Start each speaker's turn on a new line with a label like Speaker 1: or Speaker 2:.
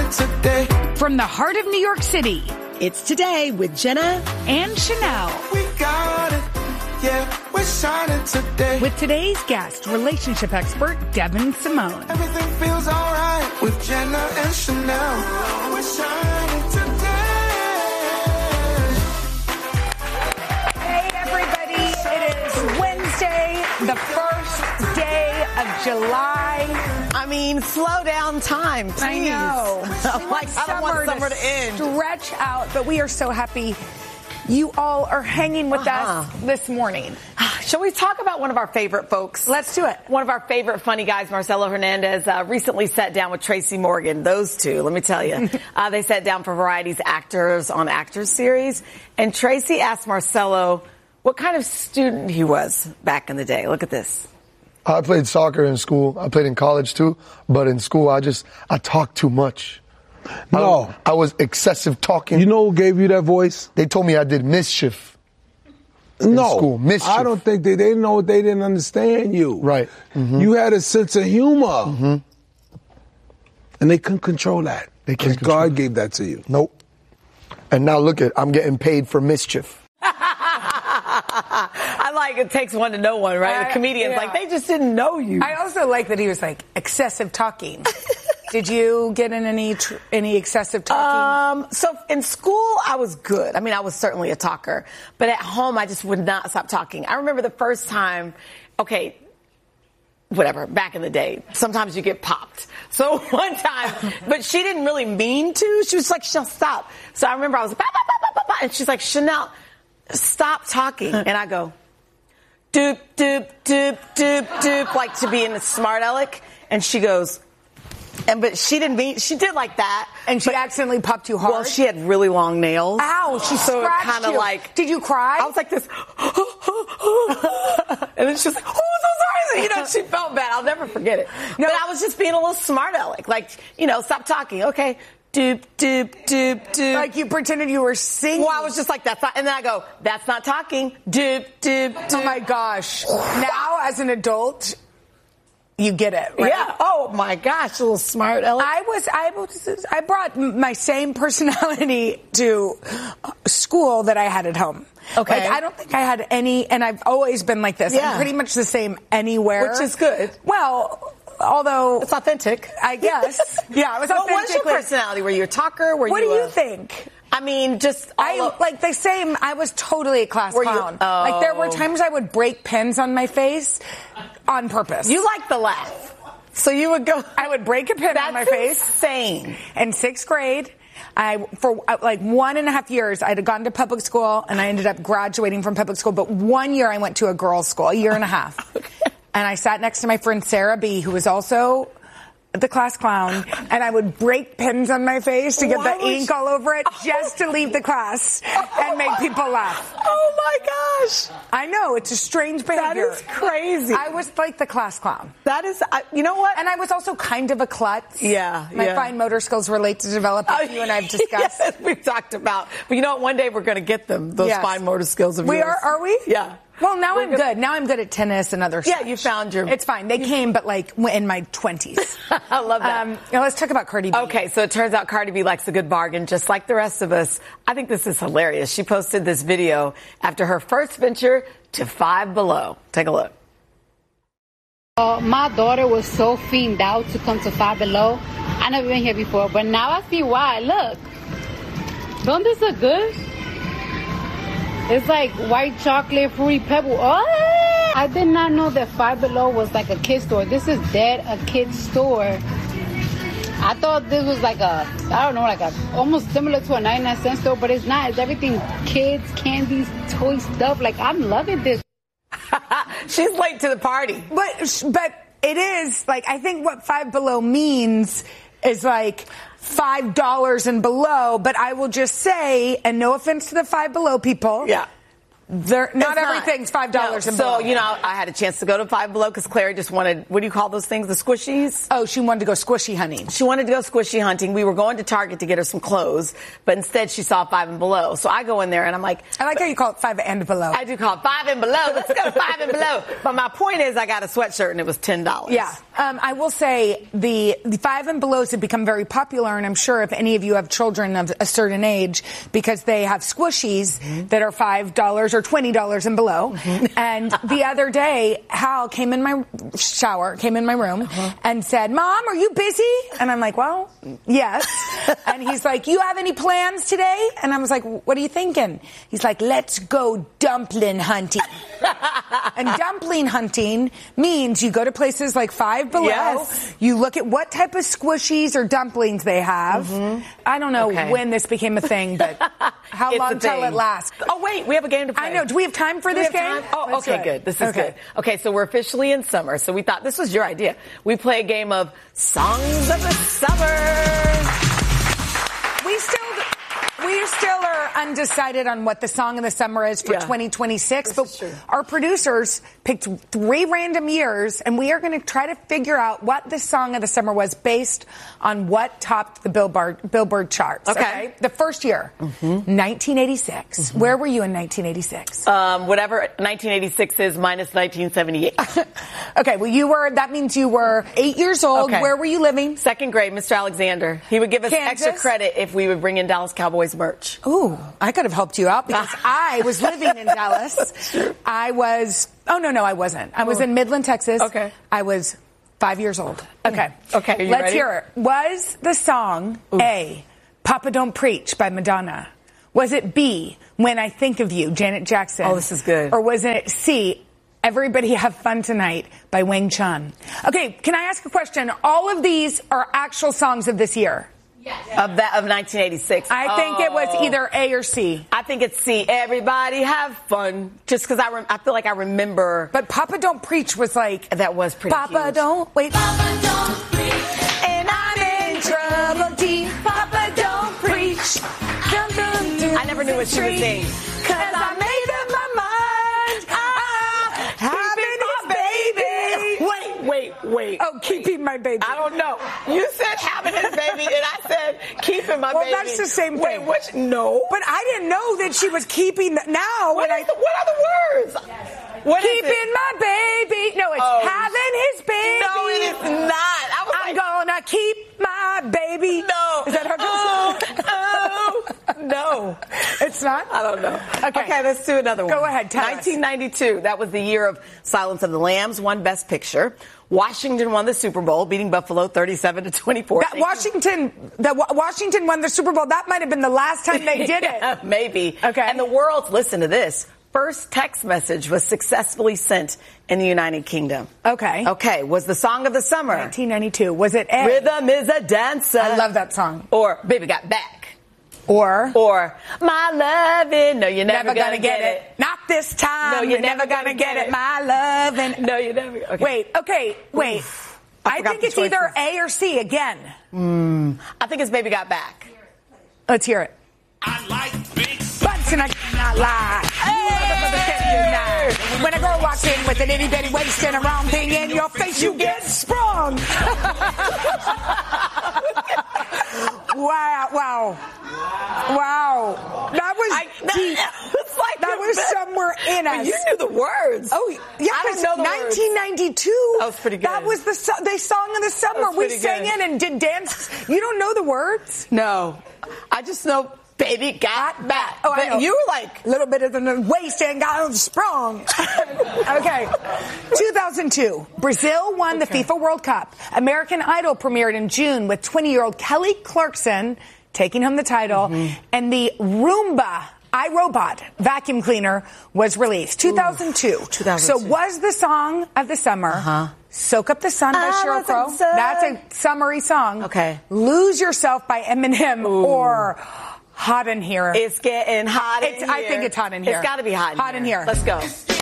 Speaker 1: shining today.
Speaker 2: From the heart of New York City,
Speaker 3: it's Today with Jenna
Speaker 2: and Chanel.
Speaker 1: We got it. Yeah, we're shining today.
Speaker 2: With today's guest, relationship expert Devin Simone.
Speaker 1: Everything feels alright with Jenna and Chanel. We're shining today.
Speaker 2: Hey everybody, it is Wednesday, the first day of July.
Speaker 3: I mean, slow down time, please.
Speaker 2: I know.
Speaker 3: I don't want summer to end.
Speaker 2: Stretch out, but we are so happy you all are hanging with us this morning.
Speaker 3: Shall we talk about one of our favorite folks?
Speaker 2: Let's do it.
Speaker 3: One of our favorite funny guys, Marcelo Hernandez, recently sat down with Tracy Morgan. Those two, let me tell you. They sat down for Variety's Actors on Actors series. And Tracy asked Marcelo what kind of student he was back in the day. Look at this.
Speaker 4: I played soccer in school. I played in college too. But in school, I talked too much.
Speaker 5: No.
Speaker 4: I was excessive talking.
Speaker 5: You know who gave you that voice?
Speaker 4: They told me I did mischief.
Speaker 5: No.
Speaker 4: School. Mischief.
Speaker 5: I don't think they didn't know. They didn't understand you.
Speaker 4: Right. Mm-hmm.
Speaker 5: You had a sense of humor.
Speaker 4: Mm-hmm.
Speaker 5: And they couldn't control that.
Speaker 4: They can't
Speaker 5: control God gave that to you.
Speaker 4: Nope. And now look I'm getting paid for mischief.
Speaker 3: I like it takes one to know one, right? The comedians, like, they just didn't know you.
Speaker 2: I also like that he was like, excessive talking. Did you get in any excessive talking?
Speaker 3: So in school, I was good. I mean, I was certainly a talker. But at home, I just would not stop talking. I remember the first time, whatever, back in the day, sometimes you get popped. So one time, but she didn't really mean to. She was like, Chanel, stop. So I remember I was like, bah, bah, bah, bah, bah, and she's like, Chanel, stop talking. And I go, doop, doop, doop, doop, doop, like to be in the smart aleck. And she goes, but she didn't mean, she did like that.
Speaker 2: And she accidentally popped you hard?
Speaker 3: Well, she had really long nails.
Speaker 2: Ow, she scratched
Speaker 3: kind of
Speaker 2: you.
Speaker 3: like.
Speaker 2: Did you cry?
Speaker 3: I was like this. And then she was like, oh, I'm so sorry. She felt bad. I'll never forget it. No. But I was just being a little smart aleck. Like, stop talking. Okay. Doop, doop, doop, doop.
Speaker 2: Like you pretended you were singing.
Speaker 3: Well, I was just like, that's not, and then I go, that's not talking. Doop, doop, doop.
Speaker 2: Oh my gosh. Now, as an adult, you get it, right?
Speaker 3: Yeah. Oh my gosh, a little smart aleck.
Speaker 2: I brought my same personality to school that I had at home.
Speaker 3: Okay.
Speaker 2: Like, I don't think I had any, and I've always been like this.
Speaker 3: Yeah.
Speaker 2: I'm pretty much the same anywhere.
Speaker 3: Which is good.
Speaker 2: Well, although
Speaker 3: it's authentic,
Speaker 2: I guess. Yeah, it was authentic.
Speaker 3: What was your personality? Were you a talker?
Speaker 2: What do you think?
Speaker 3: I mean, just
Speaker 2: like the same. I was totally a class clown. Like there were times I would break pens on my face on purpose.
Speaker 3: You like the laugh, so you would go.
Speaker 2: I would break a pen on my face.
Speaker 3: Insane.
Speaker 2: In sixth grade, for like 1.5 years, I had gone to public school, and I ended up graduating from public school. But 1 year, I went to a girls' school, 1.5 years. Okay. And I sat next to my friend Sarah B., who was also the class clown, and I would break pens on my face to get the ink all over it just to leave the class and make people laugh.
Speaker 3: Oh my gosh.
Speaker 2: I know, it's a strange behavior.
Speaker 3: That is crazy.
Speaker 2: I was like the class clown.
Speaker 3: That is, you know what?
Speaker 2: And I was also kind of a klutz.
Speaker 3: Yeah.
Speaker 2: My fine motor skills were late to develop, as you and I have discussed.
Speaker 3: Yes, we've talked about. But you know what? One day we're going to get them, those fine motor skills of yours.
Speaker 2: Are we?
Speaker 3: Yeah.
Speaker 2: Well, now I'm good. Now I'm good at tennis and other stuff.
Speaker 3: Yeah, you found your...
Speaker 2: It's fine. They came, but like in my 20s.
Speaker 3: I love that.
Speaker 2: Now let's talk about Cardi B.
Speaker 3: Okay, so it turns out Cardi B likes a good bargain, just like the rest of us. I think this is hilarious. She posted this video after her first venture to Five Below. Take a look.
Speaker 6: My daughter was so fiended out to come to Five Below. I never been here before, but now I see why. Look. Don't this look good? It's like white chocolate, fruity pebble. Oh! I did not know that Five Below was like a kid store. This is dead a kid store. I thought this was like almost similar to a 99-cent store, but it's not. It's everything kids, candies, toy stuff. Like, I'm loving this.
Speaker 3: She's late to the party.
Speaker 2: But it is, like, I think what Five Below means is like $5 and below, but I will just say, and no offense to the Five Below people.
Speaker 3: Yeah.
Speaker 2: Not
Speaker 3: It's not.
Speaker 2: everything's $5 and below.
Speaker 3: So, I had a chance to go to Five Below because Clary just wanted, what do you call those things? The squishies?
Speaker 2: Oh, she wanted to go squishy hunting.
Speaker 3: She wanted to go squishy hunting. We were going to Target to get her some clothes, but instead she saw Five and Below. So I go in there and I'm like,
Speaker 2: I like how you call it 5 and below.
Speaker 3: I do call it Five and Below. Let's go to Five and Below. But my point is I got a sweatshirt and it was $10.
Speaker 2: Yeah. I will say the 5 and belows have become very popular, and I'm sure if any of you have children of a certain age, because they have squishies that are $5 or $20 and below. And the other day, Hal came in my room and said, Mom, are you busy? And I'm like, well, yes. And he's like, you have any plans today? And I was like, what are you thinking? He's like, let's go dumpling hunting. And dumpling hunting means you go to places like Five Below.
Speaker 3: Yes.
Speaker 2: You look at what type of squishies or dumplings they have. I don't know when this became a thing, but how
Speaker 3: It's
Speaker 2: long
Speaker 3: a
Speaker 2: till
Speaker 3: thing.
Speaker 2: it lasts?
Speaker 3: Oh, wait, we have a game to play.
Speaker 2: I know. Do we have time for this game?
Speaker 3: Oh,
Speaker 2: Let's
Speaker 3: okay,
Speaker 2: do it.
Speaker 3: good. This is good. Okay, so we're officially in summer. So we thought this was your idea. We play a game of Songs of the Summer.
Speaker 2: We still are undecided on what the song of the summer is for 2026, but our producers picked 3 random years, and we are going to try to figure out what the song of the summer was based on what topped the Billboard charts.
Speaker 3: Okay.
Speaker 2: The first year, 1986. Where were you in 1986?
Speaker 3: Whatever 1986 is minus 1978.
Speaker 2: Okay, well, that means you were 8 years old.
Speaker 3: Okay.
Speaker 2: Where were you living?
Speaker 3: Second grade, Mr. Alexander. He would give us
Speaker 2: Kansas?
Speaker 3: extra credit if we would bring in Dallas Cowboys merch.
Speaker 2: Ooh, I could have helped you out because I was living in Dallas. I wasn't. I was in Midland, Texas.
Speaker 3: Okay.
Speaker 2: I was 5 years old. Okay.
Speaker 3: Okay, are you
Speaker 2: Let's
Speaker 3: ready?
Speaker 2: hear it. Was the song A, Papa Don't Preach by Madonna? Was it B, When I Think of You, Janet Jackson?
Speaker 3: Oh, this is good.
Speaker 2: Or was it C, Everybody Have Fun Tonight by Wang Chun? Okay, can I ask a question? All of these are actual songs of this year.
Speaker 3: Of 1986.
Speaker 2: I think it was either A or C.
Speaker 3: I think it's C. Everybody have fun. Just because I feel like I remember.
Speaker 2: But Papa Don't Preach was like...
Speaker 3: That was pretty
Speaker 2: Papa
Speaker 3: huge.
Speaker 2: don't... Wait.
Speaker 1: Papa don't preach,
Speaker 2: And I'm in trouble deep. Papa don't preach.
Speaker 3: I never knew what she was saying.
Speaker 2: Cause I made up my mind. Having his baby.
Speaker 3: Wait.
Speaker 2: Oh, keeping my baby.
Speaker 3: I don't know. You said having his baby, and I said keeping my baby.
Speaker 2: Well, that's the same thing.
Speaker 3: Wait, no.
Speaker 2: But I didn't know that she was keeping... Now,
Speaker 3: What are the words? What is
Speaker 2: keeping
Speaker 3: it?
Speaker 2: my baby. No, it's having his baby.
Speaker 3: No, it is not.
Speaker 2: I'm gonna keep my baby.
Speaker 3: No.
Speaker 2: Is that how it goes?
Speaker 3: No.
Speaker 2: It's not?
Speaker 3: I don't know.
Speaker 2: Okay.
Speaker 3: Let's do another one.
Speaker 2: Go ahead, tell us.
Speaker 3: 1992. That was the year of Silence of the Lambs, won Best Picture. Washington won the Super Bowl, beating Buffalo 37-24.
Speaker 2: Washington won the Super Bowl. That might have been the last time they did it.
Speaker 3: Maybe.
Speaker 2: Okay.
Speaker 3: And the world's, listen to this, first text message was successfully sent in the United Kingdom.
Speaker 2: Okay.
Speaker 3: Okay. Was the song of the summer?
Speaker 2: 1992. Was it A?
Speaker 3: Rhythm is a dancer.
Speaker 2: I love that song.
Speaker 3: Or Baby Got Back.
Speaker 2: Or
Speaker 3: My lovin'. No, you're never
Speaker 2: gonna get it. Not this time.
Speaker 3: No, you're never gonna get it.
Speaker 2: My lovin'.
Speaker 3: No, you're never. Okay.
Speaker 2: Wait. I
Speaker 3: forgot
Speaker 2: think
Speaker 3: the
Speaker 2: it's either
Speaker 3: choices.
Speaker 2: A or C again.
Speaker 3: I think it's Baby Got Back.
Speaker 2: Let's hear it.
Speaker 1: I like big
Speaker 2: Butts and I cannot lie. When a girl walks in with an itty bitty waist and a round thing in your face, you get sprung. Wow. That was deep. That was somewhere in us.
Speaker 3: You knew the words.
Speaker 2: Oh, yeah,
Speaker 3: I
Speaker 2: because
Speaker 3: didn't know the words.
Speaker 2: 1992.
Speaker 3: That was pretty good.
Speaker 2: That was the song of the summer. We
Speaker 3: pretty
Speaker 2: sang
Speaker 3: good.
Speaker 2: it and did dance. You don't know the words?
Speaker 3: No. I just know Baby Got Back.
Speaker 2: Oh, I
Speaker 3: But
Speaker 2: know.
Speaker 3: you were like...
Speaker 2: A little bit of the waist and got sprung. Okay. 2002. Brazil won the FIFA World Cup. American Idol premiered in June with 20-year-old Kelly Clarkson taking home the title. And the Roomba iRobot vacuum cleaner was released. 2002.
Speaker 3: 2002.
Speaker 2: So was the song of the summer Soak Up the Sun by Sheryl Crow. That's a summery song.
Speaker 3: Okay.
Speaker 2: Lose Yourself by Eminem or Hot in Here.
Speaker 3: It's getting hot in here.
Speaker 2: I think it's hot in here.
Speaker 3: It's got to be hot in here.
Speaker 2: Hot in here.
Speaker 3: Let's go.